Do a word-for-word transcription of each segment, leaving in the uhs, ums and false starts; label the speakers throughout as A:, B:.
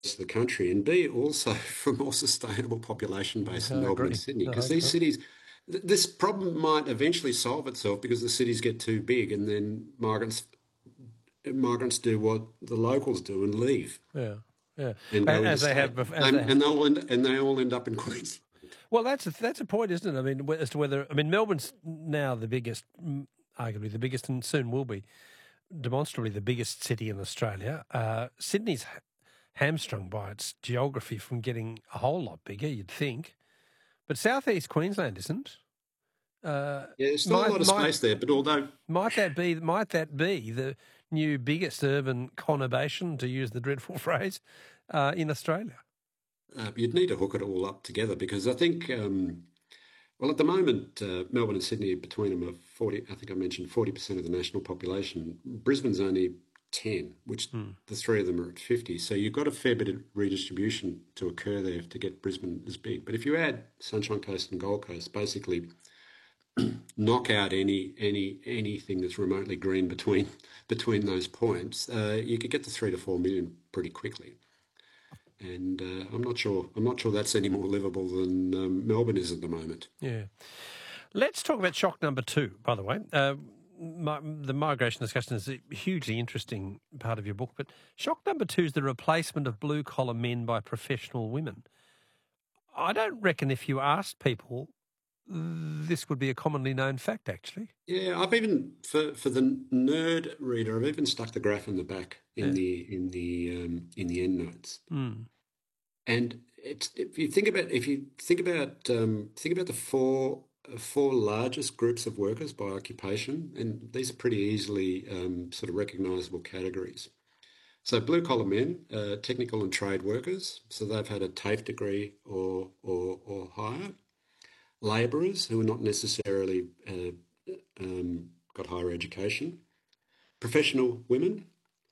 A: of the country, and B, also for a more sustainable population base
B: Yeah,
A: in
B: I
A: Melbourne and
B: agree.
A: Sydney,
B: No, I
A: because these
B: agree.
A: cities, th- this problem might eventually solve itself because the cities get too big, and then migrants migrants do what the locals do and leave
B: Yeah, yeah.
A: and
B: A-
A: go
B: As they
A: interstate,
B: have, bef- as they
A: and,
B: have.
A: and they'll end, and they all end up in Queensland.
B: Well, that's a, that's a point, isn't it? I mean, wh- as to whether I mean Melbourne's now the biggest, mm, arguably the biggest, and soon will be demonstrably the biggest city in Australia. Uh, Sydney's ha- hamstrung by its geography from getting a whole lot bigger, you'd think, but southeast Queensland isn't. Uh,
A: Yeah, there's still a
B: might
A: lot of
B: might
A: space there, but although
B: might that be might that be the new biggest urban conurbation, to use the dreadful phrase, uh, in Australia?
A: uh, you'd need to hook it all up together because I think, um, well, at the moment, uh, Melbourne and Sydney between them are forty. I think I mentioned forty percent of the national population. Brisbane's only ten, which
B: Hmm.
A: the three of them are at fifty. So you've got a fair bit of redistribution to occur there to get Brisbane as big. But if you add Sunshine Coast and Gold Coast, basically knock out any any anything that's remotely green between between those points, uh, you could get to three to four million pretty quickly. And uh, I'm not sure. I'm not sure that's any more livable than um, Melbourne is at the moment.
B: Yeah. Let's talk about shock number two, by the way. Uh, mi- the migration discussion is a hugely interesting part of your book, but shock number two is the replacement of blue collar men by professional women. I don't reckon if you asked people, this would be a commonly known fact, actually.
A: Yeah, I've even for for the nerd reader, I've even stuck the graph in the back in
B: Yeah.
A: the in the um, in the end notes.
B: Mm.
A: And it's if you think about if you think about um, think about the four uh, four largest groups of workers by occupation, and these are pretty easily um, sort of recognisable categories. So blue collar men, uh, technical and trade workers, so they've had a TAFE degree or or, or higher. Labourers who are not necessarily uh, um, got higher education. Professional women,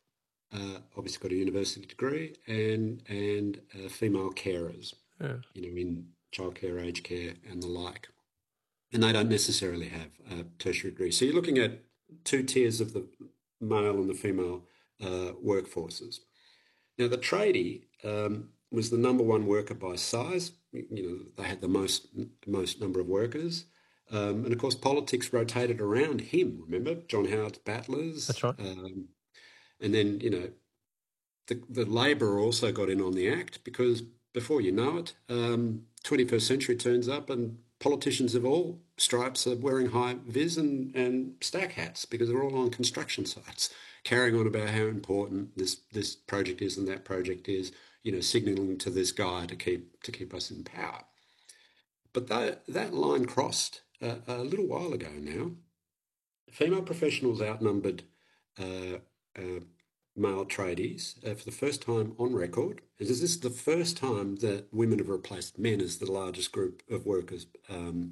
A: uh, obviously got a university degree, and and uh, female carers,
B: Yeah.
A: you know, in childcare, aged care, and the like. And they don't necessarily have a tertiary degree. So you're looking at two tiers of the male and the female uh, workforces. Now, the tradie um, was the number one worker by size. You know, they had the most most number of workers. Um, and of course, politics rotated around him. Remember, John Howard's
B: That's
A: battlers.
B: right.
A: Um, and then, you know, the, the Labor also got in on the act because before you know it, um, twenty-first century turns up and politicians of all stripes are wearing high vis and, and stack hats because they're all on construction sites, carrying on about how important this this project is and that project is, you know, signalling to this guy to keep to keep us in power. But that that line crossed a, a little while ago now. Female professionals outnumbered uh, uh, male tradies uh, for the first time on record. This is the first time that women have replaced men as the largest group of workers um,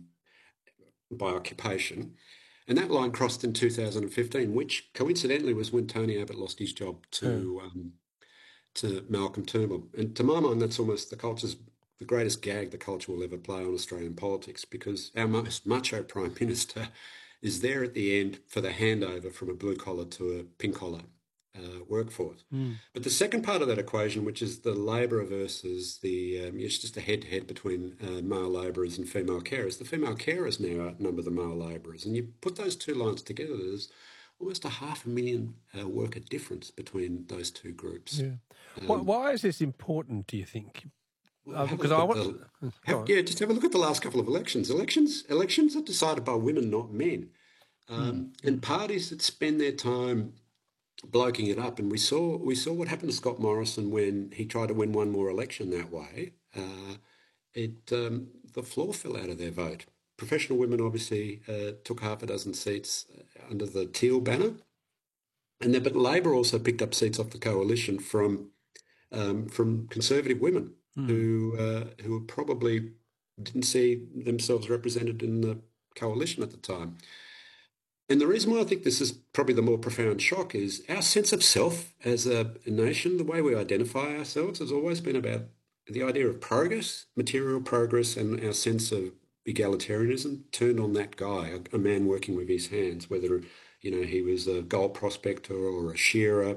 A: by occupation. And that line crossed in two thousand fifteen, which coincidentally was when Tony Abbott lost his job
B: Yeah.
A: to um, to Malcolm Turnbull. And to my mind, that's almost the culture's the greatest gag the culture will ever play on Australian politics because our most macho prime minister is there at the end for the handover from a blue collar to a pink collar uh, workforce.
B: Mm.
A: But the second part of that equation, which is the Labor versus the, um, it's just a head to head between uh, male labourers and female carers. The female carers now outnumber the male labourers. And you put those two lines together, there's almost a half a million uh, worker difference between those two groups.
B: Yeah. Why,
A: Um,
B: why is this important, do you think?
A: well,
B: Uh,
A: have a
B: because
A: look
B: I
A: at
B: want.
A: the
B: Go
A: have,
B: on.
A: yeah, just have a look at the last couple of elections. Elections elections are decided by women, not men.
B: Mm.
A: Um, and
B: Mm.
A: parties that spend their time bloking it up, and we saw we saw what happened to Scott Morrison when he tried to win one more election that way. Uh, it um, the floor fell out of their vote. Professional women obviously uh, took half a dozen seats uh, under the Teal banner, and then but Labor also picked up seats off the coalition from um, from conservative women
B: Mm.
A: who uh, who probably didn't see themselves represented in the coalition at the time. And the reason why I think this is probably the more profound shock is our sense of self as a nation, the way we identify ourselves has always been about the idea of progress, material progress, and our sense of egalitarianism turned on that guy, a, a man working with his hands, whether you know he was a gold prospector or a shearer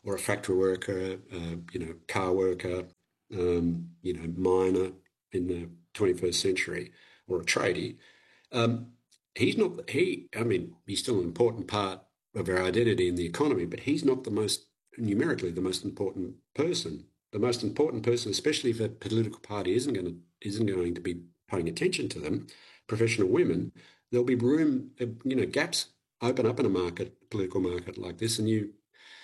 A: or a factory worker, uh, you know, car worker, um, you know, miner in the twenty-first century, or a tradie. Um, he's not, he, I mean, he's still an important part of our identity in the economy, but he's not the most, numerically, the most important person. The most important person, especially if a political party isn't going to, isn't going to be paying attention to them, professional women, there'll be room, uh, you know, gaps open up in a market, political market like this, and you,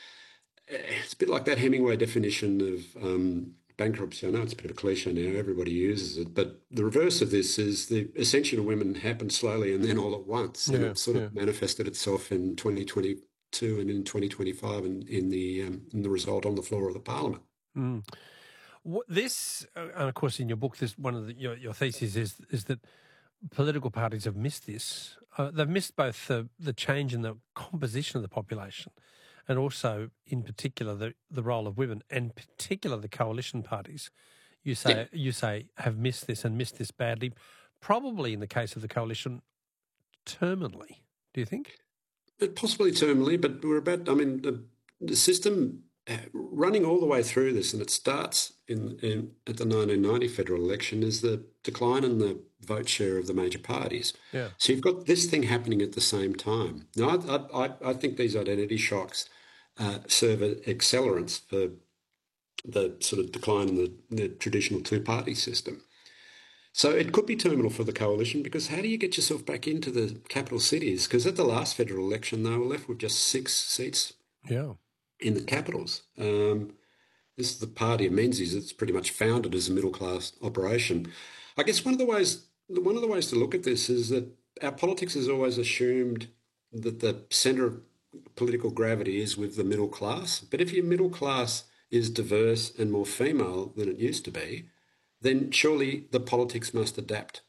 A: it's a bit like that Hemingway definition of um, bankruptcy. I know it's a bit of a cliche now, everybody uses it, but the reverse of this is the ascension of women happened slowly and then all at once, and
B: Yeah,
A: it sort
B: yeah.
A: of manifested itself in twenty twenty-two and in twenty twenty-five in, in, the, um, in the result on the floor of the parliament.
B: Mm. What this, uh, and of course, in your book, this one of the, your your theses is is that political parties have missed this. Uh, they've missed both the the change in the composition of the population, and also, in particular, the the role of women, and in particular the coalition parties. You say
A: Yeah.
B: you say have missed this and missed this badly. Probably in the case of the coalition, terminally. Do you think?
A: But possibly terminally, but we're about, I mean, the, the system uh, running all the way through this, and it starts in, in at the nineteen ninety federal election, is the decline in the vote share of the major parties.
B: Yeah.
A: So you've got this thing happening at the same time. Now, I, I, I think these identity shocks uh, serve as accelerants for the sort of decline in the, the traditional two-party system. So it could be terminal for the coalition, because how do you get yourself back into the capital cities? Because at the last federal election, they were left with just six seats
B: Yeah.
A: in the capitals. Um, this is the party of Menzies. It's pretty much founded as a middle-class operation. I guess one of the ways one of the ways to look at this is that our politics has always assumed that the centre of political gravity is with the middle class. But if your middle class is diverse and more female than it used to be, then surely the politics must adapt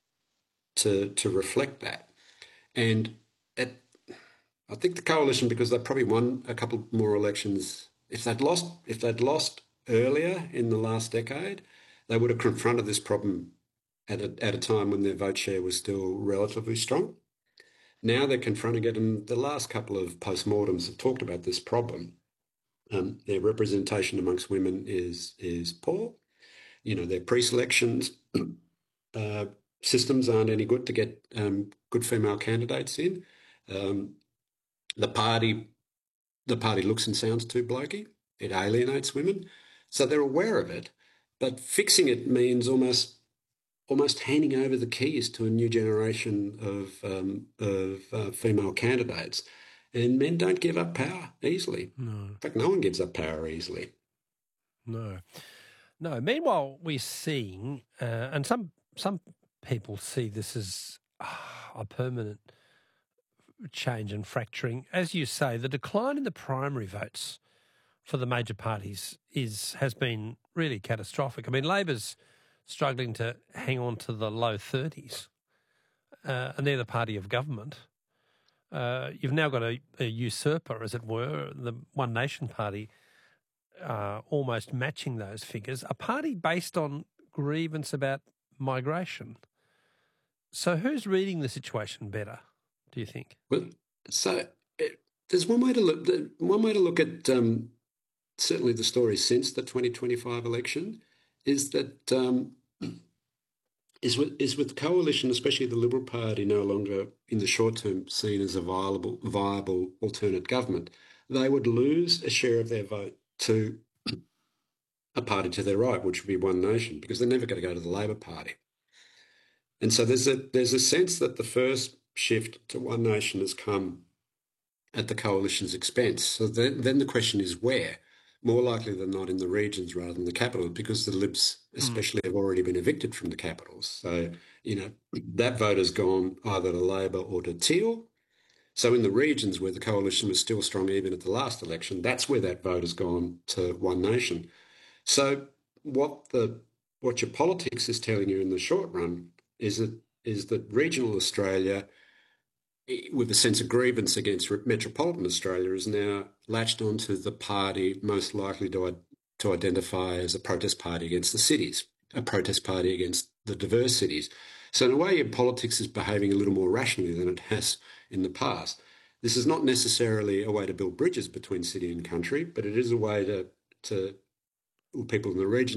A: to to reflect that. And at, I think the coalition, because they probably won a couple more elections, if they'd lost if they'd lost earlier in the last decade, they would have confronted this problem at a, at a time when their vote share was still relatively strong. Now they're confronting it, and the last couple of postmortems have talked about this problem. Um, their representation amongst women is is poor. You know, their pre-selections uh, systems aren't any good to get um, good female candidates in. Um, the party, the party looks and sounds too blokey. It alienates women, so they're aware of it. But fixing it means almost almost handing over the keys to a new generation of um, of uh, female candidates. And men don't give up power easily.
B: No.
A: In fact, no one gives up power easily.
B: No. No. Meanwhile, we're seeing, uh, and some some people see this as ah, a permanent change and fracturing. As you say, the decline in the primary votes for the major parties is has been really catastrophic. I mean, Labor's struggling to hang on to the low thirties, uh, and they're the party of government. Uh, you've now got a, a usurper, as it were, the One Nation Party, uh, almost matching those figures, a party based on grievance about migration. So who's reading the situation better, do you think?
A: Well, so it, there's one way to look. One way to look at um, certainly the story since the twenty twenty-five election is that um, is with is with the coalition, especially the Liberal Party, no longer in the short term seen as a viable viable alternate government. They would lose a share of their vote to a party to their right, which would be One Nation, because they're never going to go to the Labor Party. And so there's a there's a sense that the first shift to One Nation has come at the coalition's expense. So then, then the question is where? More likely than not in the regions rather than the capital, because the Libs especially mm. have already been evicted from the capitals. So, you know, that vote has gone either to Labor or to Teal. So in the regions where the coalition was still strong even at the last election, that's where that vote has gone to One Nation. So what the what your politics is telling you in the short run is that is that regional Australia, with a sense of grievance against metropolitan Australia, is now latched onto the party most likely to, to identify as a protest party against the cities, a protest party against the diverse cities. So in a way, your politics is behaving a little more rationally than it has in the past. this is not necessarily a way to build bridges between city and country, but it is a way to, to people in the region